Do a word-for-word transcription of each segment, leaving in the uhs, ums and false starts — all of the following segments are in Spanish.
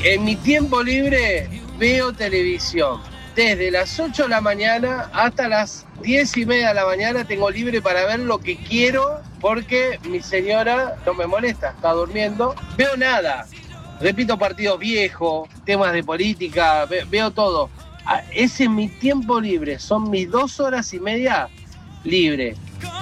En mi tiempo libre veo televisión. Desde las ocho de la mañana hasta las diez y media de la mañana tengo libre para ver lo que quiero porque mi señora no me molesta, está durmiendo. Veo nada. Repito partidos viejos, temas de política, ve- veo todo. Ah, ese es mi tiempo libre, son mis dos horas y media libre.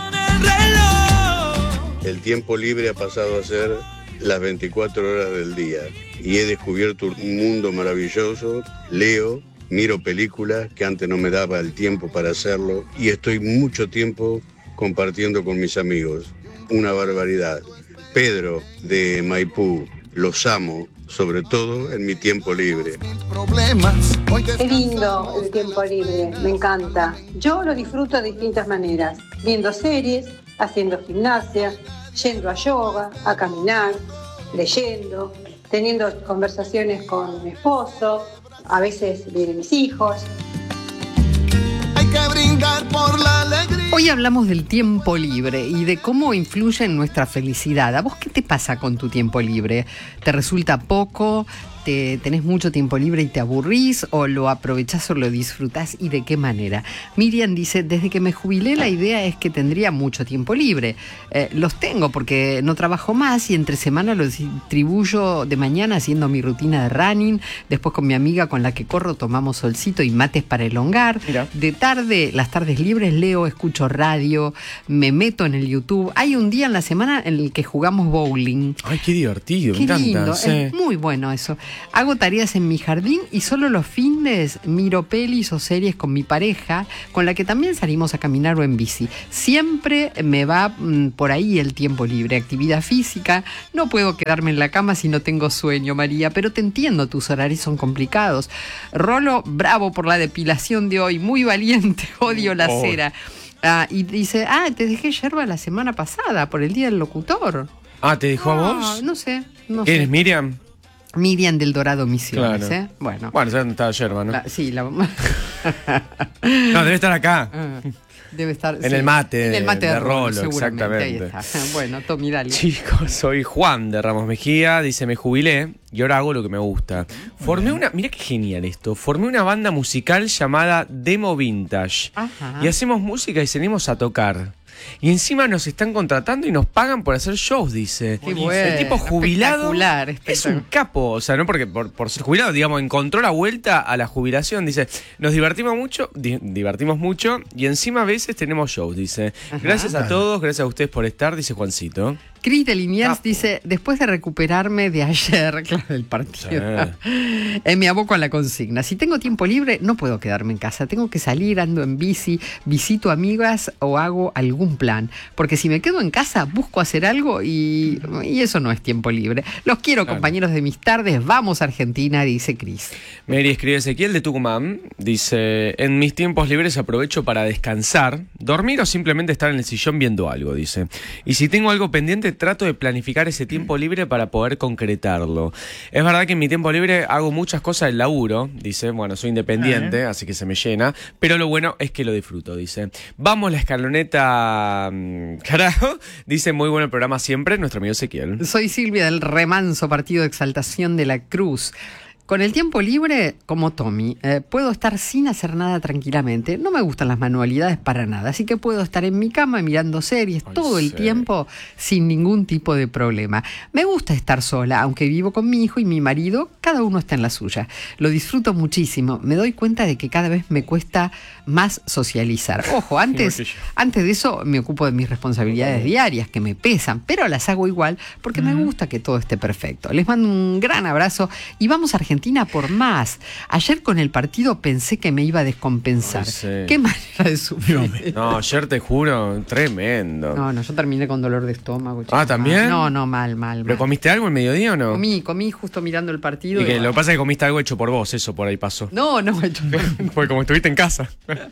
El tiempo libre ha pasado a ser las veinticuatro horas del día y he descubierto un mundo maravilloso. Leo, miro películas que antes no me daba el tiempo para hacerlo y estoy mucho tiempo compartiendo con mis amigos. Una barbaridad. Pedro de Maipú, los amo, sobre todo en mi tiempo libre. Qué lindo el tiempo libre, me encanta. Yo lo disfruto de distintas maneras, viendo series, haciendo gimnasia, yendo a yoga, a caminar, leyendo, teniendo conversaciones con mi esposo, a veces vienen mis hijos. Hay que brindar por la alegría. Hoy hablamos del tiempo libre y de cómo influye en nuestra felicidad. ¿A vos qué te pasa con tu tiempo libre? ¿Te resulta poco? ¿Te tenés mucho tiempo libre y te aburrís? ¿O lo aprovechás o lo disfrutás? ¿Y de qué manera? Miriam dice, desde que me jubilé la idea es que tendría mucho tiempo libre. Eh, los tengo porque no trabajo más y entre semana los distribuyo de mañana haciendo mi rutina de running. Después con mi amiga con la que corro tomamos solcito y mates para elongar. Mira. De tarde, las tardes libres leo, escucho radio, me meto en el YouTube. Hay un día en la semana en el que jugamos bowling. Ay, qué divertido, Qué me encanta. lindo, Sí. es muy bueno eso. Hago tareas en mi jardín y solo los fines miro pelis o series con mi pareja, con la que también salimos a caminar o en bici. Siempre me va mm, por ahí el tiempo libre. Actividad física. No puedo quedarme en la cama si no tengo sueño, María, pero te entiendo, tus horarios son complicados. Rolo, bravo por la depilación de hoy, muy valiente, odio la Oh. cera. Ah, y dice, ah, te dejé yerba la semana pasada por el Día del Locutor. Ah, ¿te dejó Ah, a vos? No sé, no ¿Eres sé. Miriam? Miriam del Dorado Misiones, Claro. ¿eh? Bueno. Bueno, ya no estaba yerba, ¿no? La- sí, la No, debe estar acá. Ah, debe estar En sí, el mate en el mate de, de Rolo, Rolo, seguramente. exactamente. Ahí está. Bueno, Tommy, dale. Chicos, soy Juan de Ramos Mejía. Dice, me jubilé y ahora hago lo que me gusta. Formé una... Mira qué genial esto. Formé una banda musical llamada Demo Vintage. Ajá. Y hacemos música y salimos a tocar. Y encima nos están contratando y nos pagan por hacer shows, dice. Qué bueno, El tipo jubilado espectacular, es espectacular. un capo. O sea, no porque por, por ser jubilado, digamos, encontró la vuelta a la jubilación. Dice, nos divertimos mucho, di- divertimos mucho y encima a veces tenemos shows, dice. Ajá. Gracias a todos, gracias a ustedes por estar, dice Juancito. Cris de Liniers Capo. dice, después de recuperarme de ayer, claro, del partido, eh, me aboco a la consigna. Si tengo tiempo libre, no puedo quedarme en casa. Tengo que salir, ando en bici, visito amigas o hago algún plan. Porque si me quedo en casa, busco hacer algo y, y eso no es tiempo libre. Los quiero, Claro. compañeros de mis tardes. Vamos, Argentina, dice Cris. Mary escribe Ezequiel de Tucumán, dice, en mis tiempos libres aprovecho para descansar, dormir o simplemente estar en el sillón viendo algo, dice. Y si tengo algo pendiente, trato de planificar ese tiempo libre para poder concretarlo. Es verdad que en mi tiempo libre hago muchas cosas del laburo, dice, bueno, soy independiente, así que se me llena, pero lo bueno es que lo disfruto, dice. Vamos la escaloneta, mm, carajo, dice, muy bueno el programa siempre, nuestro amigo Ezequiel. Soy Silvia del Remanso, Partido de Exaltación de la Cruz. Con el tiempo libre, como Tommy, eh, puedo estar sin hacer nada tranquilamente. No me gustan las manualidades para nada, así que puedo estar en mi cama mirando series Ay, todo el sí. tiempo sin ningún tipo de problema. Me gusta estar sola, aunque vivo con mi hijo y mi marido, cada uno está en la suya. Lo disfruto muchísimo. Me doy cuenta de que cada vez me cuesta más socializar. Ojo, antes, Igual que yo. antes de eso me ocupo de mis responsabilidades diarias que me pesan, pero las hago igual porque me gusta que todo esté perfecto. Les mando un gran abrazo y vamos a Argentina por más. Ayer con el partido pensé que me iba a descompensar. Ay, sí. Qué manera de sufrir. No, ayer te juro, tremendo. No, no, yo terminé con dolor de estómago. Ah, ¿también? No, no, mal, mal. ¿Pero mal. comiste algo el mediodía o no? Comí, comí justo mirando el partido. Y que y- lo que pasa es que comiste algo hecho por vos, eso por ahí pasó. No, no, yo- Porque como estuviste en casa.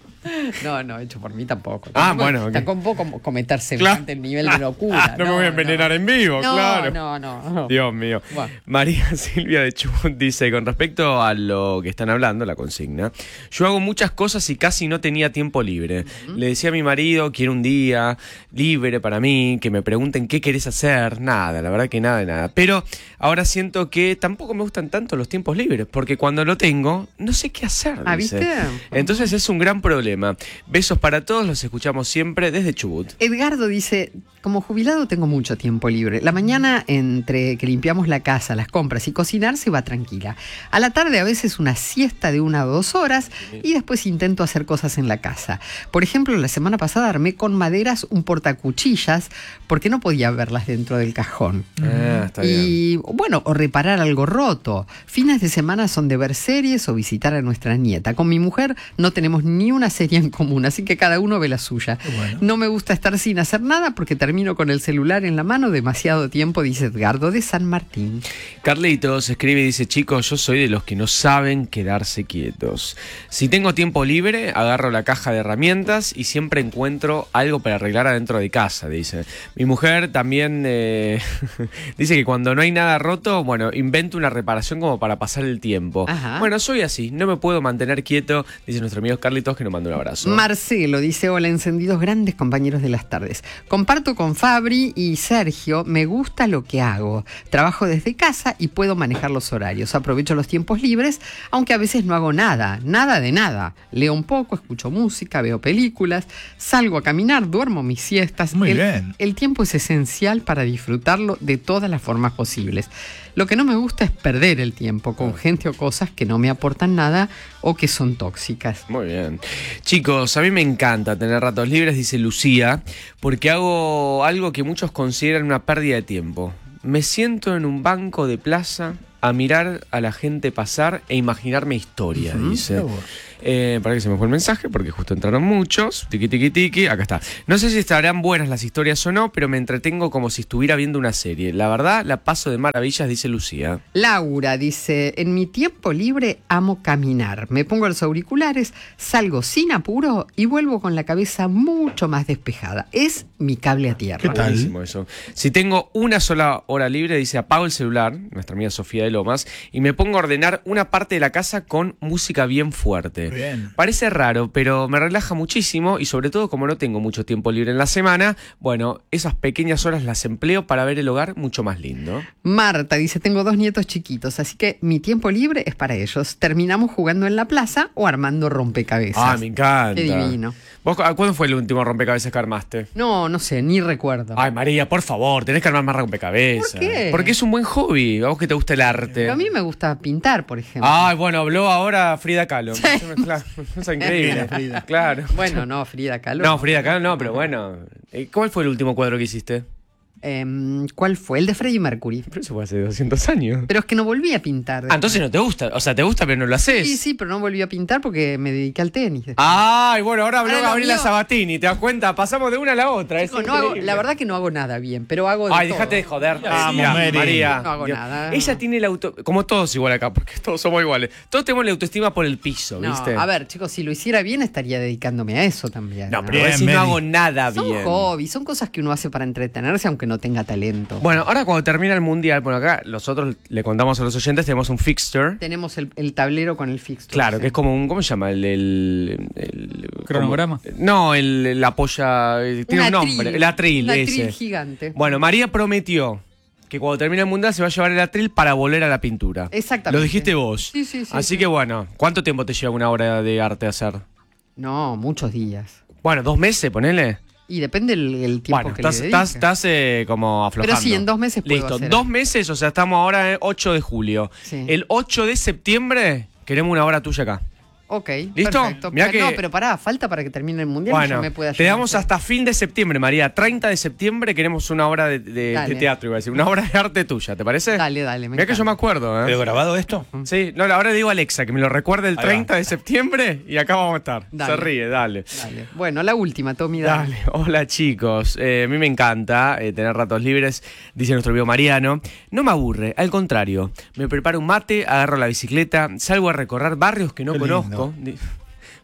No, no, hecho por mí tampoco. Ah, Tampoco- bueno, ok. Tampoco cometer semejante Claro. nivel de locura. No me voy a envenenar en vivo, No, claro. No, no, no. Dios mío. Bueno. María Silvia de Chubut dice, con respecto a lo que están hablando, la consigna, yo hago muchas cosas y casi no tenía tiempo libre. Uh-huh. Le decía a mi marido, quiero un día libre para mí, que me pregunten qué querés hacer. Nada, la verdad que nada de nada. Pero ahora siento que tampoco me gustan tanto los tiempos libres, porque cuando lo tengo, no sé qué hacer. Ah, dice. ¿viste? Entonces es un gran problema. Besos para todos, los escuchamos siempre desde Chubut. Edgardo dice, como jubilado tengo mucho tiempo libre. La mañana, entre que limpiamos la casa, las compras y cocinar, se va tranquila. A la tarde a veces una siesta de una o dos horas y después intento hacer cosas en la casa. Por ejemplo, la semana pasada armé con maderas un portacuchillas porque no podía verlas dentro del cajón. Ah, está y bien. bueno, o reparar algo roto. Fines de semana son de ver series o visitar a nuestra nieta. Con mi mujer no tenemos ni una serie en común, así que cada uno ve la suya. Bueno. No me gusta estar sin hacer nada porque termino con el celular en la mano demasiado tiempo, dice Edgardo de San Martín. Carlitos escribe y dice, chicos, yo soy de los que no saben quedarse quietos. Si tengo tiempo libre, agarro la caja de herramientas y siempre encuentro algo para arreglar adentro de casa, dice. Mi mujer también eh, dice que cuando no hay nada roto, bueno, invento una reparación como para pasar el tiempo. Ajá. Bueno, soy así, no me puedo mantener quieto, dice nuestro amigo Carlitos, que nos manda un abrazo. Marcelo dice, hola encendidos grandes compañeros de las tardes. Comparto con Fabri y Sergio, me gusta lo que hago. Trabajo desde casa y puedo manejar los horarios. Aprovecho los tiempos libres, aunque a veces no hago nada, nada de nada. Leo un poco, escucho música, veo películas, salgo a caminar, duermo mis siestas. Muy el, bien. El tiempo es esencial para disfrutarlo de todas las formas posibles. Lo que no me gusta es perder el tiempo con gente o cosas que no me aportan nada o que son tóxicas. Muy bien. Chicos, a mí me encanta tener ratos libres, dice Lucía, porque hago algo que muchos consideran una pérdida de tiempo. Me siento en un banco de plaza a mirar a la gente pasar e imaginarme historias, uh-huh. dice. Eh, para que se me fue el mensaje, porque justo entraron muchos. Tiki, tiki, tiki. Acá está. No sé si estarán buenas las historias o no, pero me entretengo como si estuviera viendo una serie. La verdad, la paso de maravillas, dice Lucía. Laura dice, en mi tiempo libre amo caminar. Me pongo los auriculares, salgo sin apuro y vuelvo con la cabeza mucho más despejada. Es mi cable a tierra. ¿Qué tal? Buenísimo eso. Si tengo una sola hora libre, dice, apago el celular, nuestra amiga Sofía de Lomas, y me pongo a ordenar una parte de la casa con música bien fuerte. Bien. Parece raro, pero me relaja muchísimo y sobre todo como no tengo mucho tiempo libre en la semana, bueno, esas pequeñas horas las empleo para ver el hogar mucho más lindo. Marta dice, tengo dos nietos chiquitos, así que mi tiempo libre es para ellos. Terminamos jugando en la plaza o armando rompecabezas. Ah, me encanta. Qué divino. ¿Vos cuándo fue el último rompecabezas que armaste? No, no sé, ni recuerdo. Ay, María, por favor, tenés que armar más rompecabezas. ¿Por qué? Porque es un buen hobby, a vos que te gusta el arte. Pero a mí me gusta pintar, por ejemplo. Ay, bueno, habló ahora Frida Kahlo. Sí. Claro, es increíble. Frida. Claro. Bueno, no, Frida Kahlo. No, Frida Kahlo no, pero bueno. ¿Cuál fue el último cuadro que hiciste? Eh, ¿Cuál fue? El de Freddie Mercury. Pero eso fue hace doscientos años. Pero es que no volví a pintar. Ah, entonces no te gusta. O sea, te gusta, pero no lo haces. Sí, sí, pero no volví a pintar porque me dediqué al tenis. Ay, bueno, ahora habló Ahora lo Gabriela mío- Sabatini, ¿te das cuenta? Pasamos de una a la otra. Es Chico, no hago- increíble. la verdad que no hago nada bien, pero hago de Ay, todo. déjate de joder. Vamos, Mirá, Mary. María. No hago Dios. nada. Ella tiene la auto... Como todos igual acá, porque todos somos iguales. Todos tenemos la autoestima por el piso, No, ¿viste? a ver, chicos, si lo hiciera bien estaría dedicándome a eso también. No, pero Bien, vos decís, no Mary. hago nada son bien. hobbies, son cosas que uno hace para entretenerse aunque no tenga talento. Bueno, ahora cuando termina el mundial, bueno, acá nosotros le contamos a los oyentes, tenemos un fixture. Tenemos el, el tablero con el fixture. Claro, sí. que es como un, ¿cómo se llama? El, el, el- ¿Cronograma? como- no, el, la polla, eh, tiene Un un atril, nombre, el atril un ese. atril gigante. Bueno, María prometió que cuando termine el mundial se va a llevar el atril para volver a la pintura. Exactamente. Lo dijiste vos. Sí, sí, sí, Así sí. que bueno, ¿cuánto tiempo te lleva una obra de arte hacer? No, muchos días. Bueno, dos meses, ponele. Y depende el, el tiempo Bueno, que estás, le dedique. estás, estás eh, como aflojando. Pero sí, en dos meses puedo Listo, hacer dos algo. meses, o sea, estamos ahora en ocho de julio. Sí. El ocho de septiembre queremos una obra tuya acá. Ok, ¿Listo? perfecto. Mirá Pero, que- No, pero pará, falta para que termine el mundial y Bueno, yo me pueda te ayudar. damos hasta fin de septiembre, María. treinta de septiembre queremos una obra de, de- Dale. de teatro, iba a decir. Una obra de arte tuya, ¿te parece? Dale, dale, me Mirá que yo encanta. me acuerdo, ¿eh? ¿Pero grabado esto? Sí, no, ahora le digo a Alexa que me lo recuerde el Ahí va. treinta de septiembre y acá vamos a estar. Dale. Se ríe, dale. Dale. Bueno, la última, Tommy, dale. Dale, hola chicos, Eh, a mí me encanta eh, tener ratos libres, dice nuestro amigo Mariano. No me aburre, al contrario, me preparo un mate, agarro la bicicleta, salgo a recorrer barrios que no Qué conozco. Di-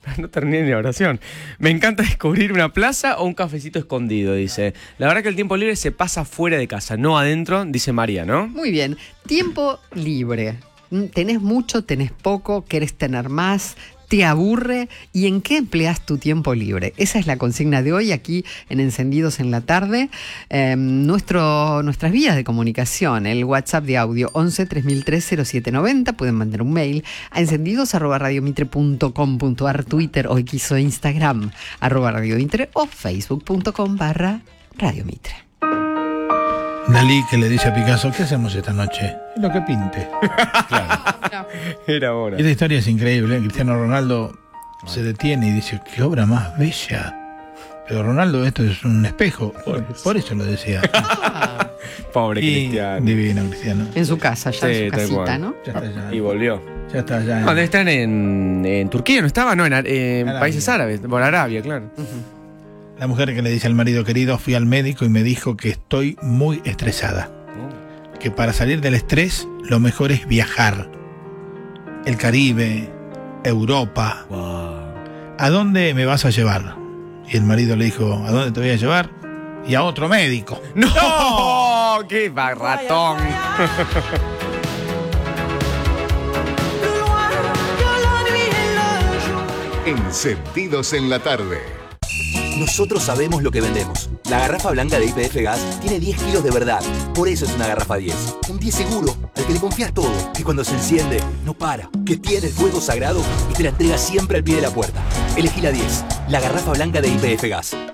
No terminé ni la oración. Me encanta descubrir una plaza o un cafecito escondido, dice. La verdad que el tiempo libre se pasa fuera de casa, no adentro, dice María, ¿no? Muy bien. Tiempo libre. ¿Tenés mucho, tenés poco, querés tener más? ¿Te aburre? ¿Y en qué empleas tu tiempo libre? Esa es la consigna de hoy aquí en Encendidos en la Tarde. Eh, nuestro, nuestras vías de comunicación, el WhatsApp de audio once tres mil tres cero siete noventa. Pueden mandar un mail a encendidos arroba radiomitre punto com punto ar, Twitter o X o Instagram arroba radiomitre o facebook.com barra radiomitre. Dalí que le dice a Picasso, ¿qué hacemos esta noche? Lo que pinte. Claro. Era hora. Esta historia es increíble. Cristiano Ronaldo se detiene y dice, qué obra más bella. Pero Ronaldo, esto es un espejo. Por, por eso lo decía. Pobre Y Cristiano. Divino Cristiano. En su casa, ya Sí, en su tal casita, cual. ¿no? Ya está ya. Y volvió. Ya está ya. No, debe estar en, en Turquía, ¿no estaba? No, en, Ar- en Arabia. países árabes. Por Arabia, claro. La mujer que le dice al marido, querido, fui al médico y me dijo que estoy muy estresada. Que para salir del estrés, lo mejor es viajar. El Caribe, Europa. Wow. ¿A dónde me vas a llevar? Y el marido le dijo, ¿a dónde te voy a llevar? Y a otro médico. ¡No! ¡Qué barratón! Encendidos en la tarde. Nosotros sabemos lo que vendemos. La garrafa blanca de Y P F Gas tiene diez kilos de verdad. Por eso es una garrafa diez. Un diez seguro, al que le confías todo. Que cuando se enciende, no para. Que tiene el fuego sagrado y te la entrega siempre al pie de la puerta. Elegí la diez, la garrafa blanca de Y P F Gas.